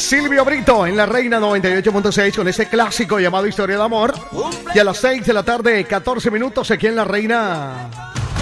Silvio Brito en la Reina 98.6 con ese clásico llamado Historia de Amor. Y a las 6 de la tarde, 14 minutos aquí en la Reina.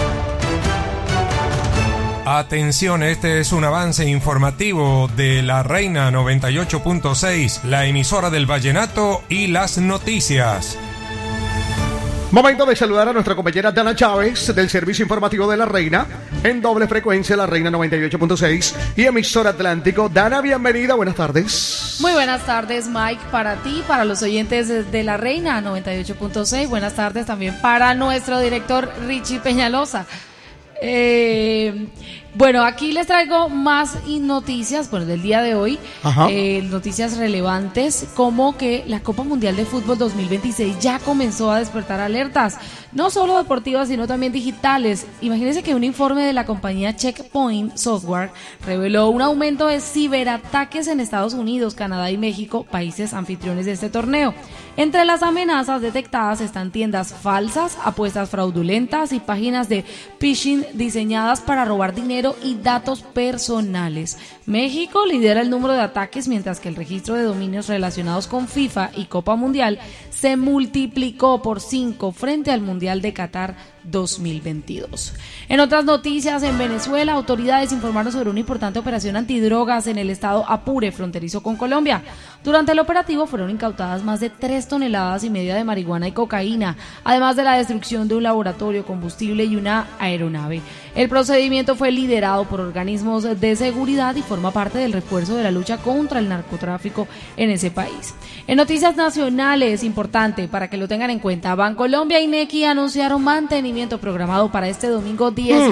Atención, este es un avance informativo de la Reina 98.6, la emisora del vallenato y las noticias. Momento de saludar a nuestra compañera Dana Chávez del Servicio Informativo de la Reina en doble frecuencia, la Reina 98.6 y emisora Atlántico. Dana, bienvenida, buenas tardes. Muy buenas tardes, Mike, para ti, para los oyentes de la Reina 98.6. Buenas tardes también para nuestro director Richie Peñalosa. Bueno, aquí les traigo más noticias, del día de hoy, noticias relevantes, como que la Copa Mundial de Fútbol 2026 ya comenzó a despertar alertas, no solo deportivas, sino también digitales. Imagínense que un informe de la compañía Checkpoint Software reveló un aumento de ciberataques en Estados Unidos, Canadá y México, países anfitriones de este torneo. Entre las amenazas detectadas están tiendas falsas, apuestas fraudulentas y páginas de phishing diseñadas para robar dinero y datos personales. México lidera el número de ataques, mientras que el registro de dominios relacionados con FIFA y Copa Mundial se multiplicó por 5 frente al Mundial de Qatar 2022. En otras noticias, en Venezuela, autoridades informaron sobre una importante operación antidrogas en el estado Apure, fronterizo con Colombia. Durante el operativo fueron incautadas más de 3,5 toneladas de marihuana y cocaína, además de la destrucción de un laboratorio, combustible y una aeronave. El procedimiento fue liderado por organismos de seguridad y forma parte del refuerzo de la lucha contra el narcotráfico en ese país. En noticias nacionales, importante para que lo tengan en cuenta, Bancolombia y Nequi anunciaron mantenimiento programado para este domingo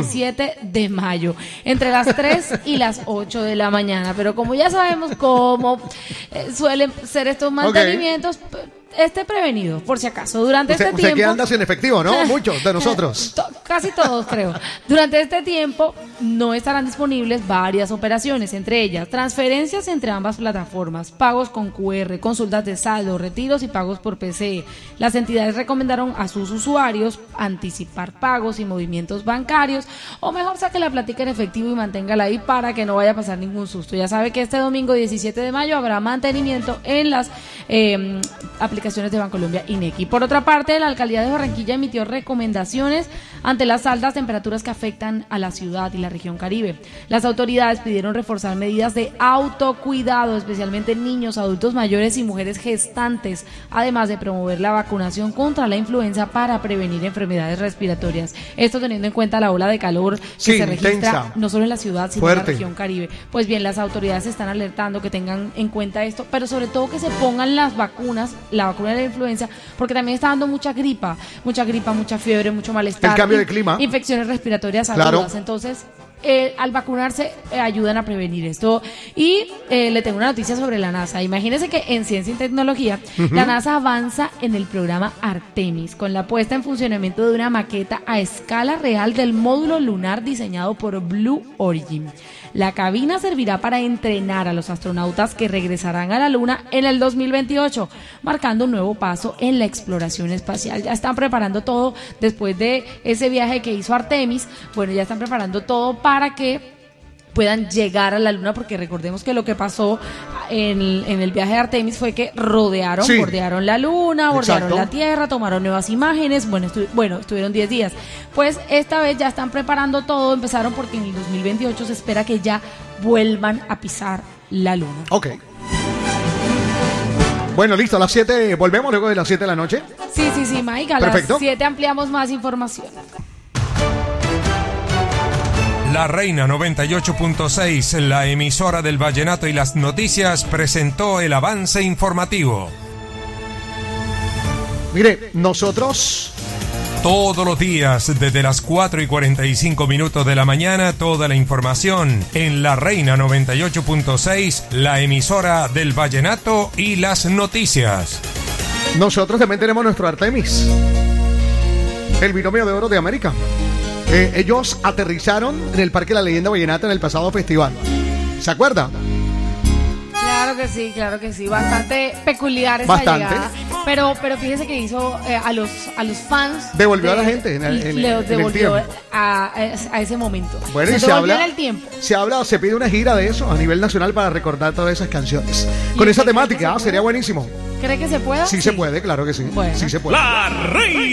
17 de mayo, entre las 3 y las 8 de la mañana. Pero como ya sabemos cómo suelen ser estos mantenimientos, esté prevenido, por si acaso. Durante este tiempo... Usted que anda sin efectivo, ¿no? Muchos de nosotros. Casi todos, creo. Durante este tiempo no estarán disponibles varias operaciones, entre ellas transferencias entre ambas plataformas, pagos con QR, consultas de saldo, retiros y pagos por PCE. Las entidades recomendaron a sus usuarios anticipar pagos y movimientos bancarios, o mejor saque la platica en efectivo y manténgala ahí para que no vaya a pasar ningún susto. Ya sabe que este domingo 17 de mayo habrá mantenimiento en las aplicaciones de Bancolombia y Nequi. Por otra parte, la alcaldía de Barranquilla emitió recomendaciones ante las altas temperaturas que afectan a la ciudad y la región Caribe. Las autoridades pidieron reforzar medidas de autocuidado, especialmente en niños, adultos mayores y mujeres gestantes, además de promover la vacunación contra la influenza para prevenir enfermedades respiratorias. Esto teniendo en cuenta la ola de calor que se registra intensa, no solo en la ciudad, sino en la región Caribe. Pues bien, las autoridades están alertando que tengan en cuenta esto, pero sobre todo que se pongan las vacunas, la vacuna de la influenza, porque también está dando mucha gripa, mucha fiebre, mucho malestar. El cambio de clima. Infecciones respiratorias agudas. Claro. Entonces, al vacunarse ayudan a prevenir esto. Y le tengo una noticia sobre la NASA. Imagínense que en Ciencia y Tecnología, la NASA avanza en el programa Artemis, con la puesta en funcionamiento de una maqueta a escala real del módulo lunar diseñado por Blue Origin. La cabina servirá para entrenar a los astronautas que regresarán a la Luna en el 2028, marcando un nuevo paso en la exploración espacial. Ya están preparando todo después de ese viaje que hizo Artemis. Bueno, ya están preparando todo para que puedan llegar a la Luna, porque recordemos que lo que pasó en el viaje de Artemis fue que bordearon la Luna, bordearon la Tierra, tomaron nuevas imágenes, estuvieron 10 días. Pues esta vez ya están preparando todo, empezaron porque en el 2028 se espera que ya vuelvan a pisar la Luna. Ok. Bueno, listo, a las 7, volvemos luego de las 7 de la noche. Sí, Mike, a Perfecto. Las 7 ampliamos más información. La Reina 98.6, la emisora del vallenato y las noticias, presentó el avance informativo. Mire, nosotros... Todos los días, desde las 4:45 de la mañana, toda la información en La Reina 98.6, la emisora del vallenato y las noticias. Nosotros también tenemos nuestro Artemis, el binomio de oro de América. Ellos aterrizaron en el Parque de la Leyenda Vallenata en el pasado festival. ¿Se acuerda? Claro que sí. Bastante peculiar esa llegada. Pero fíjese que hizo a los fans. Devolvió a la gente le devolvió a ese momento. Bueno, se habla en el tiempo. Se pide una gira de eso a nivel nacional para recordar todas esas canciones. Con esa temática sería buenísimo. ¿Cree que se pueda? Sí, se puede, claro que sí. Bueno. Sí se puede. La Reina